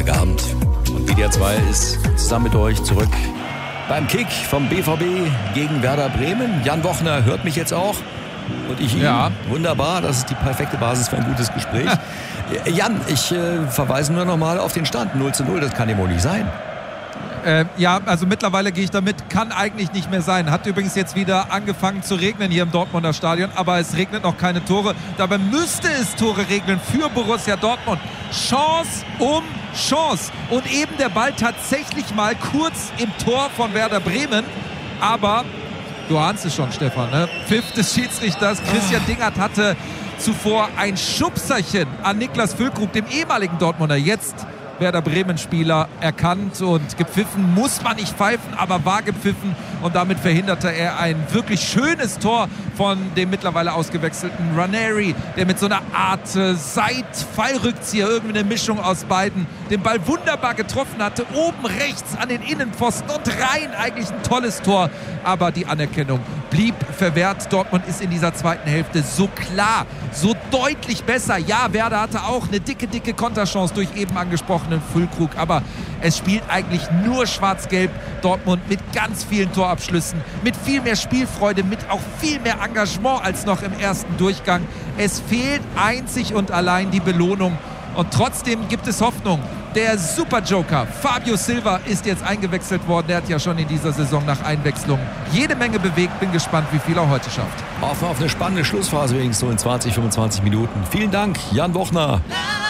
Freitagabend. Und WDR 2 ist zusammen mit euch zurück beim Kick vom BVB gegen Werder Bremen. Jan Wochner hört mich jetzt auch. Und ich ihn. Ja. Wunderbar, das ist die perfekte Basis für ein gutes Gespräch. Jan, ich verweise nur noch mal auf den Stand. 0:0, das kann ja wohl nicht sein. Ja, also mittlerweile gehe ich damit, kann eigentlich nicht mehr sein. Hat übrigens jetzt wieder angefangen zu regnen hier im Dortmunder Stadion, aber es regnet noch keine Tore. Dabei müsste es Tore regnen für Borussia Dortmund. Chance um Chance. Und eben der Ball tatsächlich mal kurz im Tor von Werder Bremen. Aber du ahnst es schon, Stefan, ne? Pfiff des Schiedsrichters. Christian Dingert hatte zuvor ein Schubserchen an Niklas Füllkrug, dem ehemaligen Dortmunder, jetzt Werder Bremen-Spieler, erkannt und gepfiffen. Muss man nicht pfeifen, aber war gepfiffen und damit verhinderte er ein wirklich schönes Tor von dem mittlerweile ausgewechselten Ranieri, der mit so einer Art Seitfallrückzieher, irgendwie eine Mischung aus beiden, den Ball wunderbar getroffen hatte, oben rechts an den Innenpfosten und rein. Eigentlich ein tolles Tor, aber die Anerkennung blieb verwehrt. Dortmund ist in dieser zweiten Hälfte so klar, so deutlich besser. Ja, Werder hatte auch eine dicke Konterchance durch eben angesprochenen Füllkrug, aber es spielt eigentlich nur schwarz-gelb. Dortmund mit ganz vielen Torabschlüssen, mit viel mehr Spielfreude, mit auch viel mehr Engagement als noch im ersten Durchgang. Es fehlt einzig und allein die Belohnung. Und trotzdem gibt es Hoffnung. Der Superjoker Fabio Silva ist jetzt eingewechselt worden. Der hat ja schon in dieser Saison nach Einwechslung jede Menge bewegt. Bin gespannt, wie viel er heute schafft. Auf eine spannende Schlussphase wenigstens so in 20, 25 Minuten. Vielen Dank, Jan Wochner.